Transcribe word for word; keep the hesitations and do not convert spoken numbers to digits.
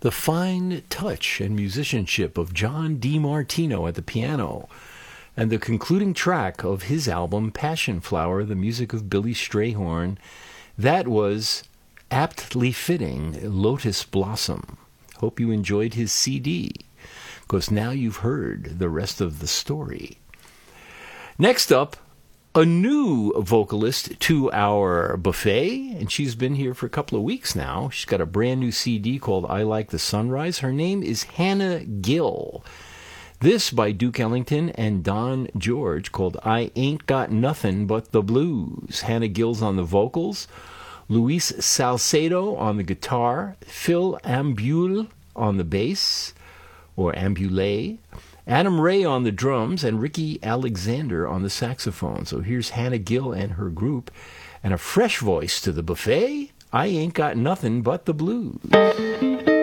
the fine touch and musicianship of John DiMartino at the piano, and the concluding track of his album Passion Flower, the music of Billy Strayhorn. That was aptly fitting Lotus Blossom. Hope you enjoyed his C D, because now you've heard the rest of the story. Next up, a new vocalist to our buffet, and she's been here for a couple of weeks now. She's got a brand new C D called I Like the Sunrise. Her name is Hannah Gill. This by Duke Ellington and Don George, called I Ain't Got Nothing But the Blues. Hannah Gill's on the vocals, Luis Salcedo on the guitar, Phil Ambule on the bass, or Ambule, Adam Ray on the drums, and Ricky Alexander on the saxophone. So here's Hannah Gill and her group, and a fresh voice to the buffet, I Ain't Got Nothing But the Blues.